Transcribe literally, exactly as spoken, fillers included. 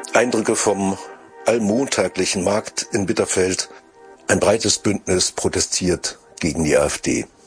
Eindrücke vom allmontaglichen Markt in Bitterfeld. Ein breites Bündnis protestiert gegen die AfD.